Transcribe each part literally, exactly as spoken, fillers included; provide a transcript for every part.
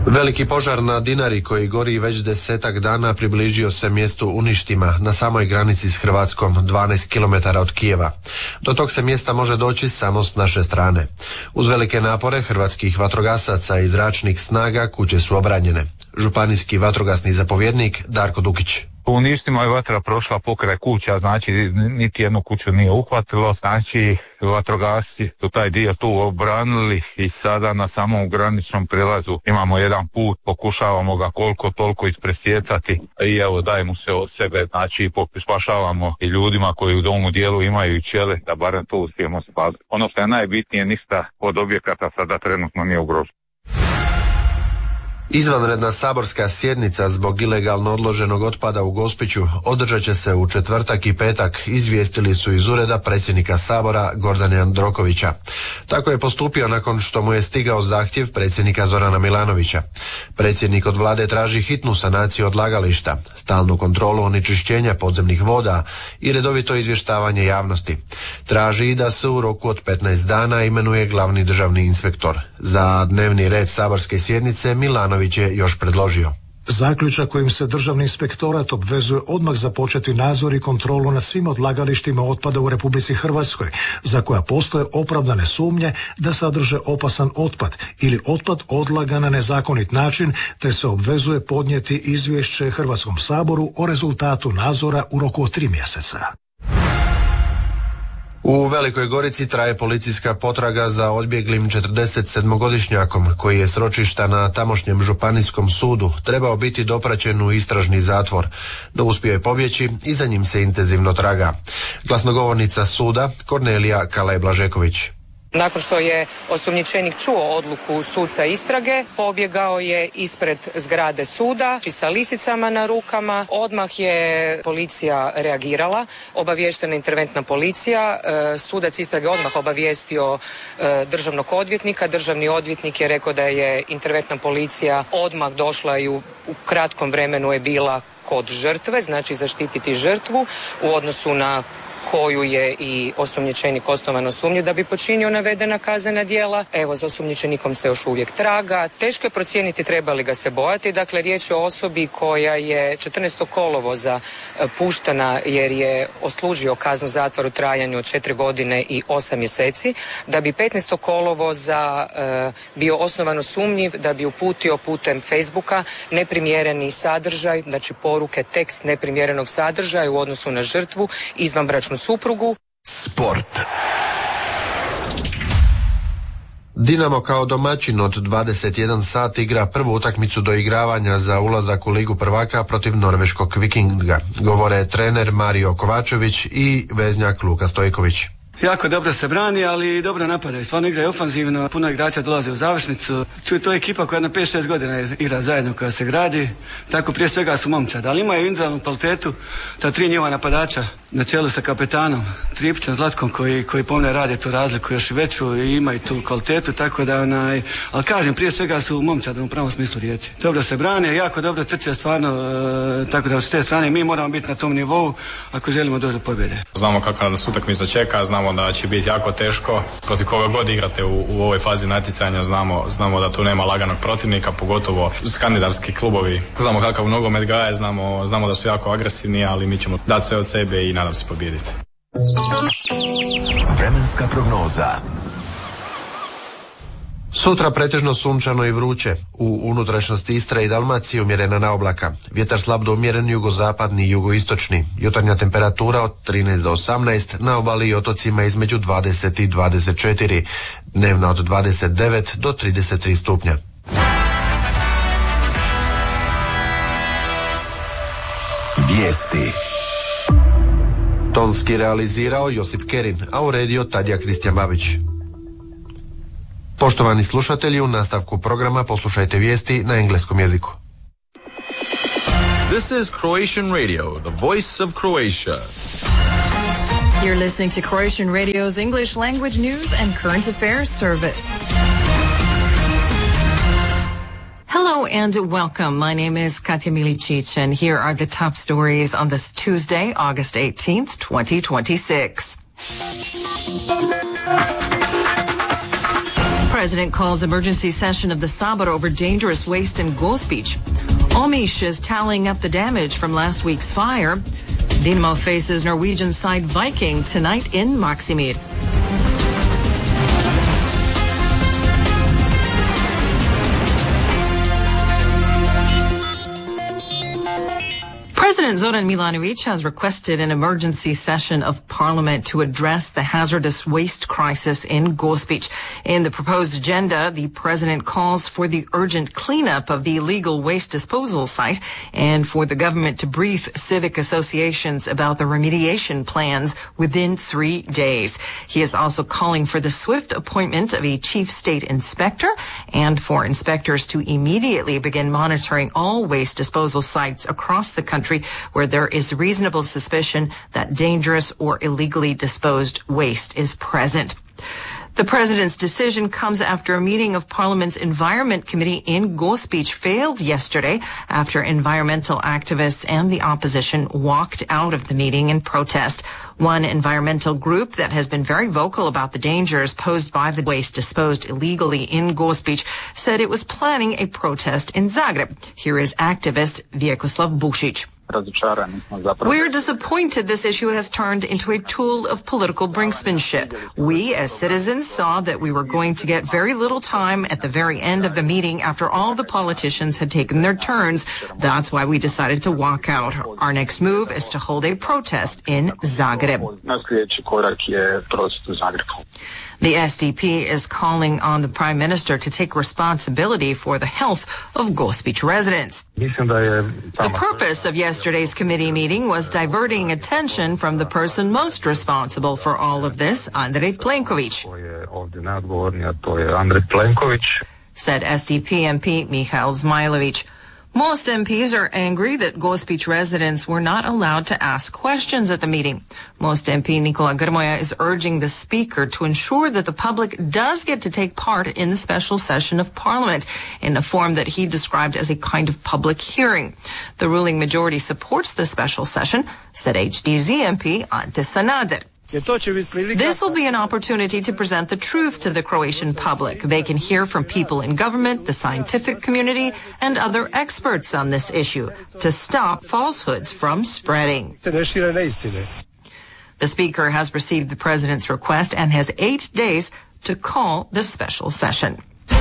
Veliki požar na Dinari koji gori već desetak dana približio se mjestu Uništima na samoj granici s Hrvatskom, dvanaest kilometara od Kijeva. Do tog se mjesta može doći samo s naše strane. Uz velike napore hrvatskih vatrogasaca i zračnih snaga kuće su obranjene. Županijski vatrogasni zapovjednik Darko Dukić. U Uništima je vatra prošla pokraj kuća, znači niti jednu kuću nije uhvatilo, znači vatrogasci su taj dio tu obranili i sada na samom graničnom prelazu imamo jedan put, pokušavamo ga koliko toliko ispresjecati i evo dajemo se od sebe, znači spašavamo i ljudima koji u domu dijelu imaju i ćele, da barem to uspijemo spasiti. Ono što je najbitnije, ništa od objekata sada trenutno nije ugroženo. Izvanredna saborska sjednica zbog ilegalno odloženog otpada u Gospiću održat će se u četvrtak i petak, izvijestili su iz ureda predsjednika Sabora Gordana Jandrokovića. Tako je postupio nakon što mu je stigao zahtjev predsjednika Zorana Milanovića. Predsjednik od vlade traži hitnu sanaciju odlagališta, stalnu kontrolu onečišćenja podzemnih voda i redovito izvještavanje javnosti. Traži i da se u roku od petnaest dana imenuje glavni državni inspektor. Za dnevni red saborske sjednice Milanović je još predložio. Zaključak kojim se Državni inspektorat obvezuje odmah započeti nadzor i kontrolu na svim odlagalištima otpada u Republici Hrvatskoj, za koja postoje opravdane sumnje da sadrže opasan otpad ili otpad odlagan na nezakonit način, te se obvezuje podnijeti izvješće Hrvatskom saboru o rezultatu nadzora u roku od tri mjeseca. U Velikoj Gorici traje policijska potraga za odbjeglim četrdesetsedmogodišnjakom koji je s ročišta na tamošnjem županijskom sudu trebao biti dopraćen u istražni zatvor, no uspio je pobjeći i za njim se intenzivno traga. Glasnogovornica suda Kornelija Kalaj-Blažeković. Nakon što je osumnjičenik čuo odluku suca istrage, pobjegao je ispred zgrade suda sa lisicama na rukama. Odmah je policija reagirala, obaviještena interventna policija. Sudac istrage odmah obavijestio državnog odvjetnika. Državni odvjetnik je rekao da je interventna policija odmah došla i u, u kratkom vremenu je bila kod žrtve, znači zaštititi žrtvu u odnosu na koju je i osumnjičenik osnovano sumnje da bi počinio navedena kaznena djela. Evo, za osumnjičenikom se još uvijek traga. Teško je procijeniti treba li ga se bojati. Dakle, riječ je o osobi koja je četrnaestog kolovoza puštena jer je odslužio kaznu zatvora u trajanju od četiri godine i osam mjeseci, da bi petnaestog kolovoza e, bio osnovano sumnjiv da bi uputio putem Facebooka neprimjereni sadržaj, znači poruke, tekst neprimjerenog sadržaja u odnosu na žrtvu, izvanbračnu suprugu. Sport. Dinamo kao domaćin od dvadeset jedan sat igra prvu utakmicu doigravanja za ulazak u Ligu prvaka protiv norveškog Vikinga, govore trener Mario Kovačević i veznjak Luka Stojković. Jako dobro se brani, ali dobro napadaju. Stvarno igraju ofanzivno, puno igrača dolaze u završnicu. Čuj, to je ekipa koja na pet šest godina igra zajedno, koja se gradi. Tako prije svega su momčad, ali imaju individualnu kvalitetu. Ta tri njihova napadača na čelu sa kapetanom Tripićem Zlatkom koji, koji pomne rade tu razliku još veću i imaju tu kvalitetu, tako da onaj, ali kažem, prije svega su momčad u pravom smislu riječi. Dobro se brane, jako dobro trče stvarno, e, tako da s te strane mi moramo biti na tom nivou ako želimo doći do pobjede. Znamo kakva nas utakmica čeka, znamo da će biti jako teško. Protiv koga god igrate u, u ovoj fazi natjecanja znamo, znamo da tu nema laganog protivnika, pogotovo skandinavski klubovi. Znamo kakav nogomet gaje, znamo, znamo da su jako agresivni, ali mi ćemo dati sve od sebe i nadam se pobijediti. Vremenska prognoza. Sutra pretežno sunčano i vruće. U unutrašnjosti Istre i Dalmacije umjerena na oblaka. Vjetar slab do umjeren jugozapadni i jugoistočni. Jutarnja temperatura od trinaest do osamnaest, na obali i otocima između dvadeset i dvadeset četiri. Dnevna od dvadeset devet do trideset tri stupnja. Vijesti. Tonski realizirao Josip Kerin, a uredio Tadija Kristijan Babić. Poštovani slušatelji, u nastavku programa poslušajte vijesti na engleskom jeziku. This is Croatian Radio, the voice of Croatia. You're listening to Croatian Radio's English language news and current affairs service. Hello and welcome. My name is Katja Milicic, and here are the top stories on this Tuesday, August eighteenth, twenty twenty-six. president calls emergency session of the Sabor over dangerous waste in Gospić. Omiš is tallying up the damage from last week's fire. Dinamo faces Norwegian side Viking tonight in Maksimir. President Zoran Milanovic has requested an emergency session of parliament to address the hazardous waste crisis in Gospić. In the proposed agenda, the president calls for the urgent cleanup of the illegal waste disposal site and for the government to brief civic associations about the remediation plans within three days. He is also calling for the swift appointment of a chief state inspector and for inspectors to immediately begin monitoring all waste disposal sites across the country where there is reasonable suspicion that dangerous or illegally disposed waste is present. The president's decision comes after a meeting of Parliament's Environment Committee in Gospić failed yesterday after environmental activists and the opposition walked out of the meeting in protest. One environmental group that has been very vocal about the dangers posed by the waste disposed illegally in Gospić said it was planning a protest in Zagreb. Here is activist Vjekoslav Bušić. We're disappointed this issue has turned into a tool of political brinksmanship. We, as citizens, saw that we were going to get very little time at the very end of the meeting after all the politicians had taken their turns. That's why we decided to walk out. Our next move is to hold a protest in Zagreb. The S D P is calling on the Prime Minister to take responsibility for the health of Gospić residents. The purpose of yesterday's committee meeting was diverting attention from the person most responsible for all of this, Andrej Plenković, said S D P M P Mihail Zmajlović. Most M Ps are angry that Gospić residents were not allowed to ask questions at the meeting. Most M P Nikola Grmoja is urging the Speaker to ensure that the public does get to take part in the special session of Parliament in a form that he described as a kind of public hearing. The ruling majority supports the special session, said H D Z M P Ante Sanader. This will be an opportunity to present the truth to the Croatian public. They can hear from people in government, the scientific community, and other experts on this issue to stop falsehoods from spreading. The Speaker has received the President's request and has eight days to call the special session.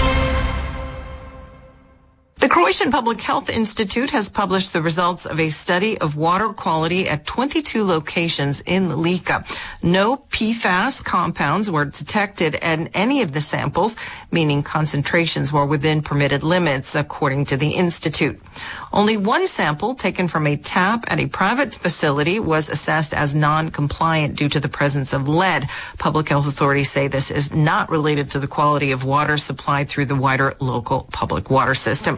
The Croatian Public Health Institute has published the results of a study of water quality at twenty-two locations in Lika. No P FAS compounds were detected in any of the samples, meaning concentrations were within permitted limits, according to the institute. Only one sample taken from a tap at a private facility was assessed as non-compliant due to the presence of lead. Public health authorities say this is not related to the quality of water supplied through the wider local public water system.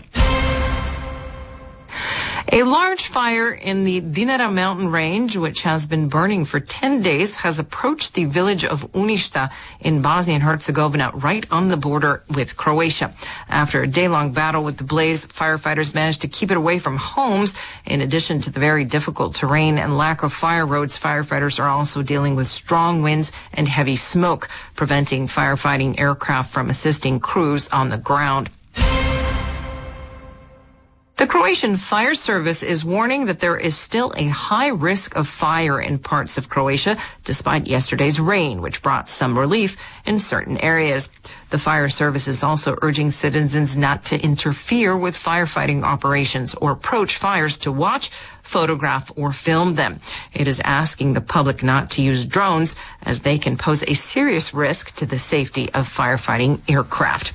A large fire in the Dinara mountain range, which has been burning for ten days, has approached the village of Uništa in Bosnia and Herzegovina, right on the border with Croatia. After a day-long battle with the blaze, firefighters managed to keep it away from homes. In addition to the very difficult terrain and lack of fire roads, firefighters are also dealing with strong winds and heavy smoke, preventing firefighting aircraft from assisting crews on the ground. The Croatian Fire Service is warning that there is still a high risk of fire in parts of Croatia, despite yesterday's rain, which brought some relief in certain areas. The Fire Service is also urging citizens not to interfere with firefighting operations or approach fires to watch, photograph, or film them. It is asking the public not to use drones, as they can pose a serious risk to the safety of firefighting aircraft.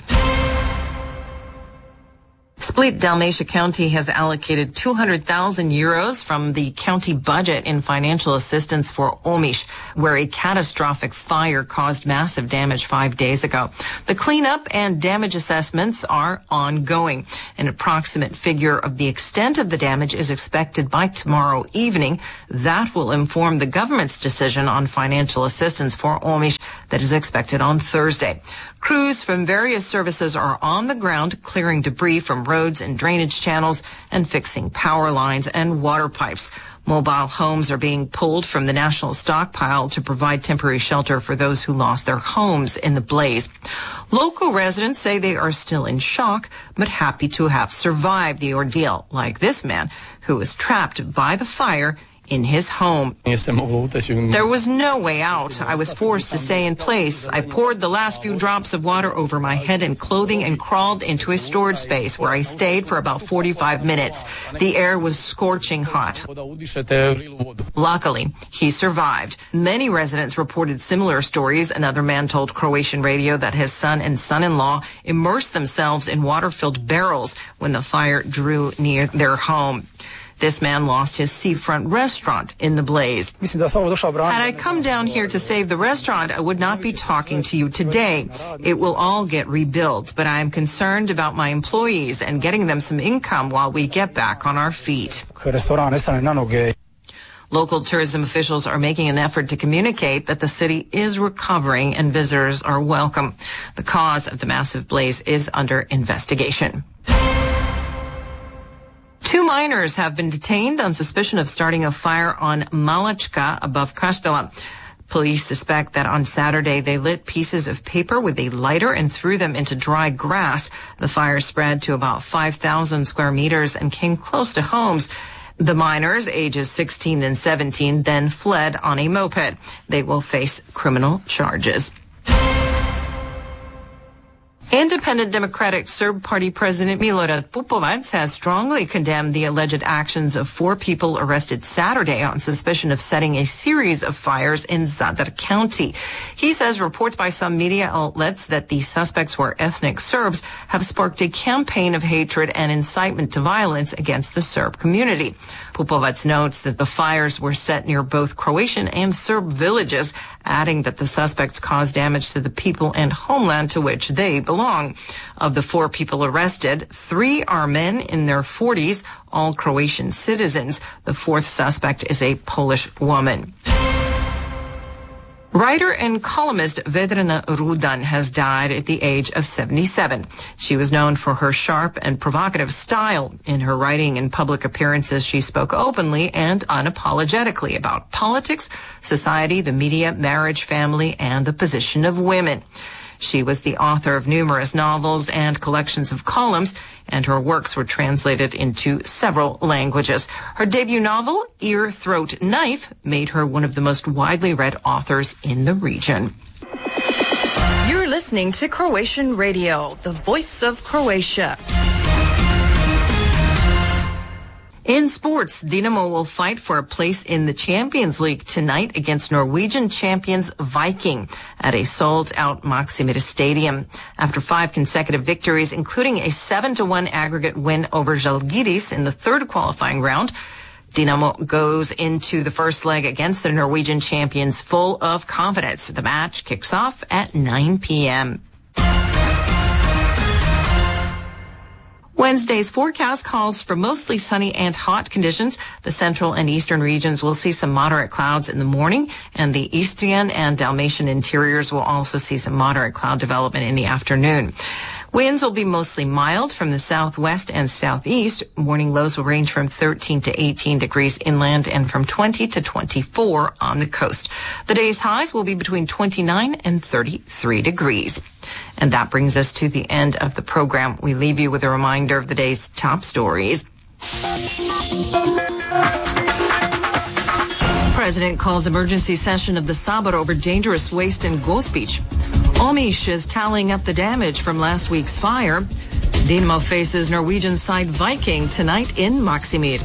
Split Dalmatia County has allocated two hundred thousand euros from the county budget in financial assistance for Omiš, where a catastrophic fire caused massive damage five days ago. The cleanup and damage assessments are ongoing. An approximate figure of the extent of the damage is expected by tomorrow evening. That will inform the government's decision on financial assistance for Omiš that is expected on Thursday. Crews from various services are on the ground clearing debris from roads and drainage channels and fixing power lines and water pipes. Mobile homes are being pulled from the national stockpile to provide temporary shelter for those who lost their homes in the blaze. Local residents say they are still in shock, but happy to have survived the ordeal, like this man who was trapped by the fire in his home. There was no way out. I was forced to stay in place. I poured the last few drops of water over my head and clothing and crawled into a storage space where I stayed for about forty-five minutes. The air was scorching hot. Luckily, he survived. Many residents reported similar stories. Another man told Croatian radio that his son and son-in-law immersed themselves in water-filled barrels when the fire drew near their home. This man lost his seafront restaurant in the blaze. Had I come down here to save the restaurant, I would not be talking to you today. It will all get rebuilt, but I am concerned about my employees and getting them some income while we get back on our feet. Local tourism officials are making an effort to communicate that the city is recovering and visitors are welcome. The cause of the massive blaze is under investigation. Two miners have been detained on suspicion of starting a fire on Malachka above Kaštela. Police suspect that on Saturday they lit pieces of paper with a lighter and threw them into dry grass. The fire spread to about five thousand square meters and came close to homes. The miners, ages sixteen and seventeen, then fled on a moped. They will face criminal charges. Independent Democratic Serb Party President Milorad Pupovac has strongly condemned the alleged actions of four people arrested Saturday on suspicion of setting a series of fires in Zadar County. He says reports by some media outlets that the suspects were ethnic Serbs have sparked a campaign of hatred and incitement to violence against the Serb community. Pupovac notes that the fires were set near both Croatian and Serb villages, adding that the suspects caused damage to the people and homeland to which they belong. Of the four people arrested, three are men in their forties, all Croatian citizens. The fourth suspect is a Polish woman. Writer and columnist Vedrana Rudan has died at the age of seventy-seven. She was known for her sharp and provocative style. In her writing and public appearances, she spoke openly and unapologetically about politics, society, the media, marriage, family, and the position of women. She was the author of numerous novels and collections of columns, and her works were translated into several languages. Her debut novel, Ear, Throat, Knife, made her one of the most widely read authors in the region. You're listening to Croatian Radio, the voice of Croatia. In sports, Dinamo will fight for a place in the Champions League tonight against Norwegian champions Viking at a sold-out Maksimir Stadium. After five consecutive victories, including a seven to one aggregate win over Žalgiris in the third qualifying round, Dinamo goes into the first leg against the Norwegian champions full of confidence. The match kicks off at nine p.m. Wednesday's forecast calls for mostly sunny and hot conditions. The central and eastern regions will see some moderate clouds in the morning, and the Istrian and Dalmatian interiors will also see some moderate cloud development in the afternoon. Winds will be mostly mild from the southwest and southeast. Morning lows will range from thirteen to eighteen degrees inland and from twenty to twenty-four on the coast. The day's highs will be between twenty-nine and thirty-three degrees. And that brings us to the end of the program. We leave you with a reminder of the day's top stories. President calls emergency session of the Sabor over dangerous waste in Gospić. Omiš is tallying up the damage from last week's fire. Dinamo faces Norwegian side Viking tonight in Maksimir.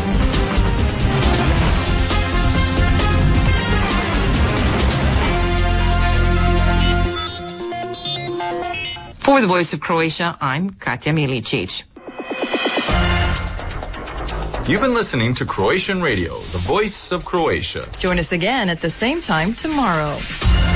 For the Voice of Croatia, I'm Katja Milicic. You've been listening to Croatian Radio, the voice of Croatia. Join us again at the same time tomorrow.